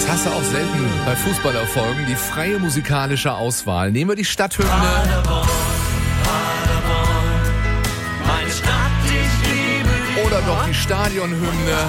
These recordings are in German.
Das hast du auch selten bei Fußballerfolgen, die freie musikalische Auswahl. Nehmen wir die Stadthymne. Paderborn, meine Stadt, ich liebe dich. Oder doch die Stadionhymne.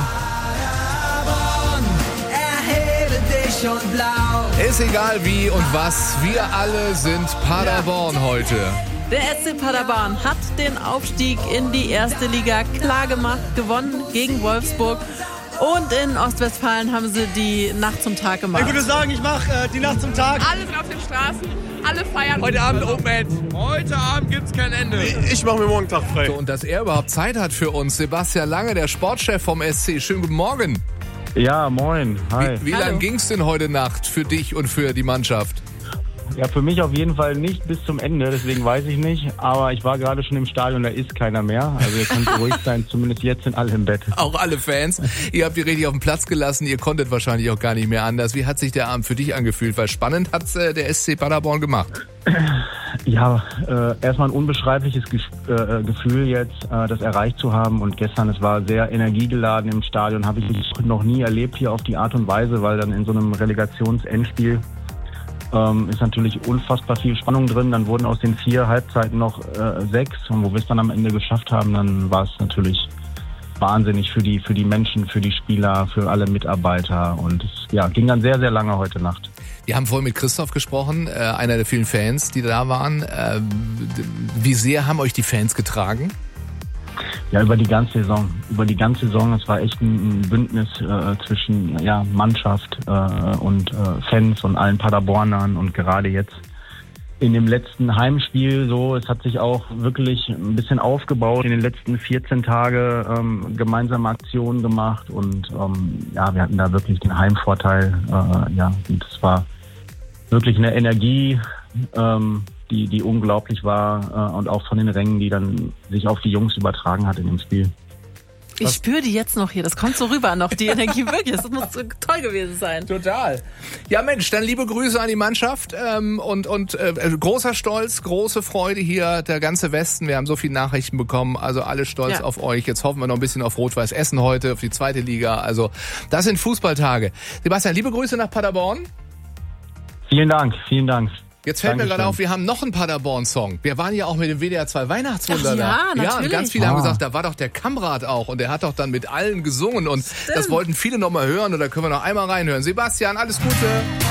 Paderborn, erhebe dich und blau. Ist egal wie und was, wir alle sind Paderborn heute. Der SC Paderborn hat den Aufstieg in die erste Liga klar gemacht, gewonnen gegen Wolfsburg. Und in Ostwestfalen haben sie die Nacht zum Tag gemacht. Ich würde sagen, ich mache die Nacht zum Tag. Alle sind auf den Straßen, alle feiern. Heute Abend Open End. Heute Abend gibt's kein Ende. Ich mache mir morgen Tag frei. So, und dass er überhaupt Zeit hat für uns, Sebastian Lange, der Sportchef vom SC. Schönen guten Morgen. Ja, moin. Hi. Wie lang ging's denn heute Nacht für dich und für die Mannschaft? Ja, für mich auf jeden Fall nicht bis zum Ende, deswegen weiß ich nicht. Aber ich war gerade schon im Stadion, da ist keiner mehr. Also ihr könnt ruhig sein, zumindest jetzt sind alle im Bett. Auch alle Fans. Ihr habt die richtig auf den Platz gelassen, ihr konntet wahrscheinlich auch gar nicht mehr anders. Wie hat sich der Abend für dich angefühlt? Weil spannend hat's der SC Paderborn gemacht. Ja, erstmal ein unbeschreibliches Gefühl jetzt, das erreicht zu haben. Und gestern, es war sehr energiegeladen im Stadion, habe ich noch nie erlebt hier auf die Art und Weise, weil dann in so einem Relegationsendspiel ist natürlich unfassbar viel Spannung drin. Dann wurden aus den 4 Halbzeiten noch 6. Und wo wir es dann am Ende geschafft haben, dann war es natürlich wahnsinnig für die Menschen, für die Spieler, für alle Mitarbeiter. Und es ging dann sehr, sehr lange heute Nacht. Wir haben vorhin mit Christoph gesprochen, einer der vielen Fans, die da waren. Wie sehr haben euch die Fans getragen? Ja, über die ganze Saison. Es war echt ein Bündnis zwischen Mannschaft und Fans und allen Paderbornern. Und gerade jetzt in dem letzten Heimspiel es hat sich auch wirklich ein bisschen aufgebaut. In den letzten 14 Tagen gemeinsame Aktionen gemacht und wir hatten da wirklich den Heimvorteil. Und es war wirklich eine Energie, die unglaublich war und auch von den Rängen, die dann sich auf die Jungs übertragen hat in dem Spiel. Ich spüre die jetzt noch hier, das kommt so rüber noch, die Energie wirklich, das muss so toll gewesen sein. Total. Ja Mensch, dann liebe Grüße an die Mannschaft und großer Stolz, große Freude hier, der ganze Westen, wir haben so viele Nachrichten bekommen, also alle stolz auf euch. Jetzt hoffen wir noch ein bisschen auf Rot-Weiß Essen heute, auf die 2. Liga, also das sind Fußballtage. Sebastian, liebe Grüße nach Paderborn. Vielen Dank. Jetzt fällt mir gerade auf, wir haben noch einen Paderborn-Song. Wir waren ja auch mit dem WDR 2 Weihnachtswunder da. Ja, natürlich. Ja, und ganz viele haben gesagt, da war doch der Kamrat auch und der hat doch dann mit allen gesungen und das wollten viele noch mal hören und da können wir noch einmal reinhören. Sebastian, alles Gute.